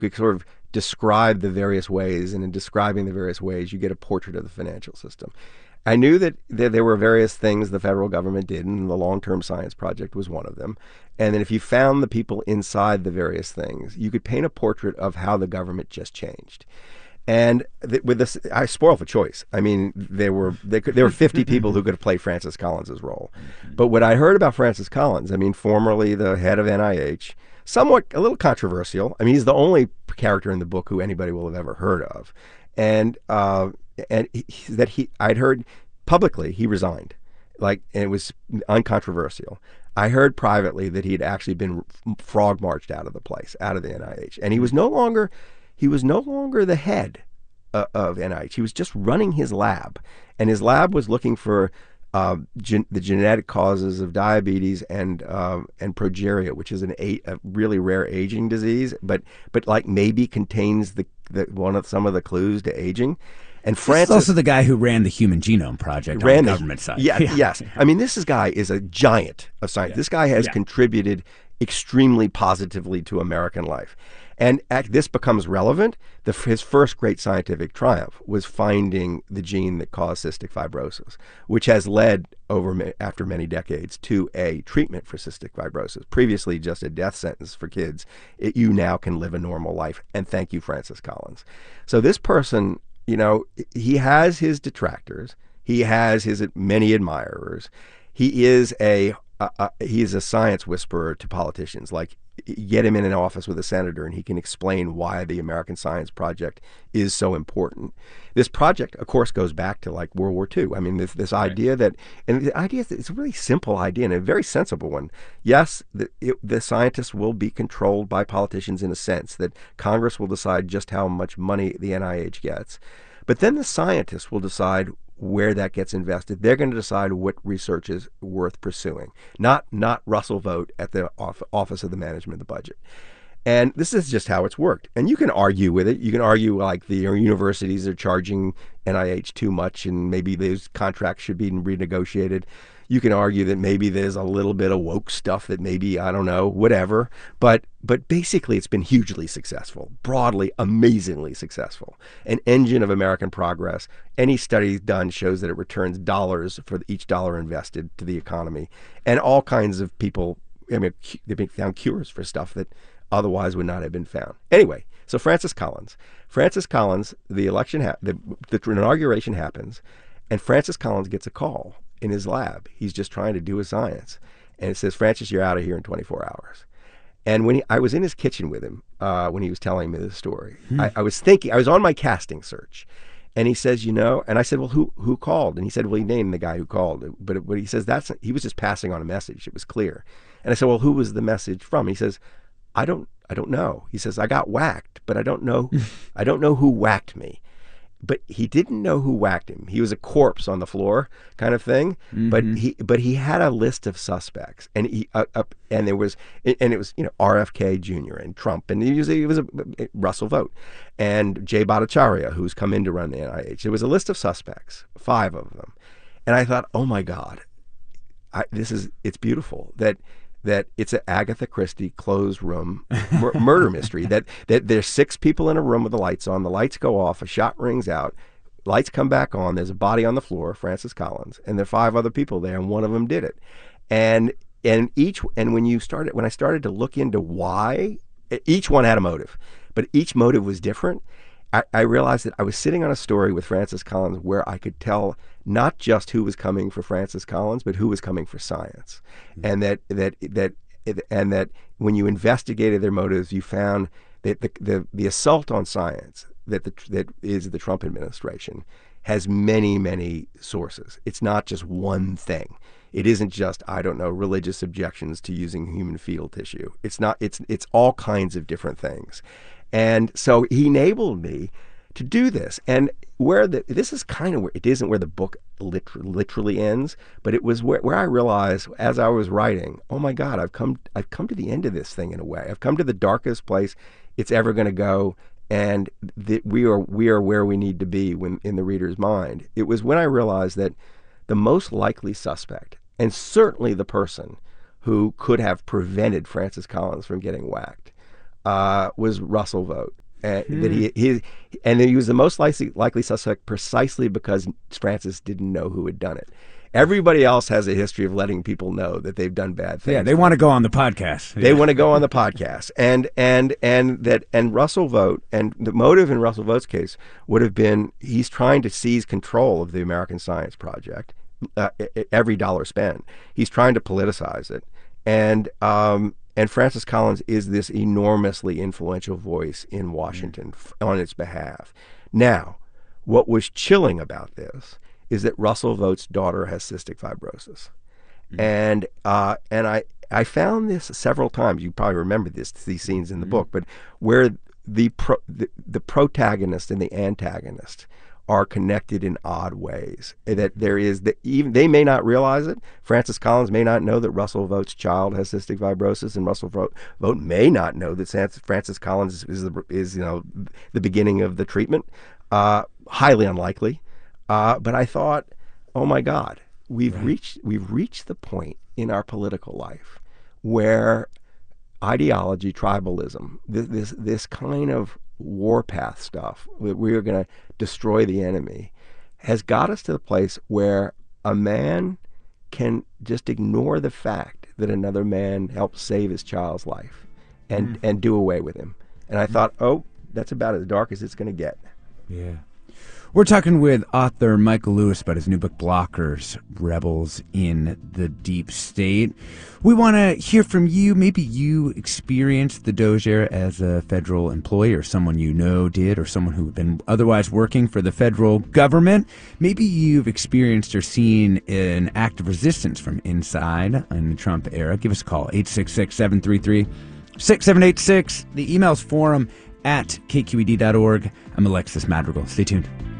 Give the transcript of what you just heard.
sort of describe the various ways, and in describing the various ways, you get a portrait of the financial system. I knew that there were various things the federal government did, and the Long-Term Science Project was one of them. And then if you found the people inside the various things, you could paint a portrait of how the government just changed. And with this, I spoiled for choice. I mean, there were 50 people who could have played Francis Collins's role. But what I heard about Francis Collins, I mean, formerly the head of NIH, somewhat a little controversial. I mean, he's the only character in the book who anybody will have ever heard of, and I'd heard publicly he resigned, and it was uncontroversial. I heard privately that he'd actually been frog marched out of the place, out of the NIH, and he was no longer the head of NIH. He was just running his lab, and his lab was looking for the genetic causes of diabetes and progeria, which is a really rare aging disease, but like maybe contains some of the clues to aging. And Francis is also the guy who ran the Human Genome Project on the government side. Yeah, yes. I mean, this guy is a giant of science. Yeah. This guy has contributed extremely positively to American life. And this becomes relevant. His first great scientific triumph was finding the gene that caused cystic fibrosis, which has led after many decades to a treatment for cystic fibrosis. Previously just a death sentence for kids. You now can live a normal life. And thank you, Francis Collins. So this person, he has his detractors. He has his many admirers. He is a science whisperer to politicians. Like, get him in an office with a senator and he can explain why the American Science Project is so important. This project, of course, goes back to like World War II. I mean, this idea that, and the idea is it's a really simple idea and a very sensible one. Yes, the scientists will be controlled by politicians in a sense that Congress will decide just how much money the NIH gets. But then the scientists will decide where that gets invested. They're going to decide what research is worth pursuing, not Russell Vogt at the Office of the Management of the Budget. And this is just how it's worked. And you can argue with it. You can argue like the universities are charging NIH too much and maybe those contracts should be renegotiated. You can argue that maybe there's a little bit of woke stuff that maybe, I don't know, whatever. But basically it's been hugely successful, broadly, amazingly successful. An engine of American progress. Any study done shows that it returns dollars for each dollar invested to the economy. And all kinds of people, I mean, they've been found cures for stuff that otherwise would not have been found. Anyway, so Francis Collins, the election, the inauguration happens, and Francis Collins gets a call in his lab. He's just trying to do his science. And it says, Francis, you're out of here in 24 hours. And I was in his kitchen with him when he was telling me this story, I was on my casting search. And he says, and I said, well, who called? And he said, well, he named the guy who called. But he says, he was just passing on a message. It was clear. And I said, well, who was the message from? He says, I don't know. He says, I got whacked, but I don't know who whacked me. But he didn't know who whacked him. He was a corpse on the floor, kind of thing. Mm-hmm. But he had a list of suspects, and it was RFK Jr. and Trump, and he was Russell Vogt, and Jay Bhattacharya, who's come in to run the NIH. It was a list of suspects, 5 of them, and I thought, oh my God, it's beautiful that it's an Agatha Christie closed room murder mystery, that there's 6 people in a room with the lights on, the lights go off, a shot rings out, lights come back on, there's a body on the floor, Francis Collins, and there are 5 other people there, and one of them did it. And when I started to look into why, each one had a motive, but each motive was different. I realized that I was sitting on a story with Francis Collins where I could tell not just who was coming for Francis Collins, but who was coming for science. And that when you investigated their motives, you found that the assault on science that is the Trump administration has many, many sources. It's not just one thing. It isn't just, I don't know, religious objections to using human fetal tissue. It's all kinds of different things. And so he enabled me to do this. And this is kind of where it isn't where the book literally ends, but it was where I realized as I was writing, oh my God, I've come to the end of this thing in a way. I've come to the darkest place it's ever going to go, and we are where we need to be in the reader's mind. It was when I realized that the most likely suspect, and certainly the person who could have prevented Francis Collins from getting whacked, was Russell Vought. That he was the most likely suspect precisely because Francis didn't know who had done it. Everybody else has a history of letting people know that they've done bad things. Yeah, they want to go on the podcast. They want to go on the podcast, and Russell Vought, and the motive in Russell Vaught's case would have been he's trying to seize control of the American Science Project. Every dollar spent, he's trying to politicize it, and Francis Collins is this enormously influential voice in Washington on its behalf. Now, what was chilling about this is that Russell Vaught's daughter has cystic fibrosis. And I found this several times. You probably remember these scenes in the book, but where the protagonist and the antagonist are connected in odd ways. That there is even they may not realize it. Francis Collins may not know that Russell Vaught's child has cystic fibrosis, and Russell Vought may not know that Francis Collins is the beginning of the treatment. Highly unlikely. But I thought, oh my God, we've reached the point in our political life where ideology, tribalism, this kind of warpath stuff, we are going to destroy the enemy, has got us to the place where a man can just ignore the fact that another man helped save his child's life and do away with him. And I thought, oh, that's about as dark as it's going to get. Yeah. We're talking with author Michael Lewis about his new book, Blockers, Rebels in the Deep State. We want to hear from you. Maybe you experienced the Doge era as a federal employee, or someone you know did, or someone who'd been otherwise working for the federal government. Maybe you've experienced or seen an act of resistance from inside in the Trump era. Give us a call, 866-733-6786. The email's forum@kqed.org. I'm Alexis Madrigal. Stay tuned.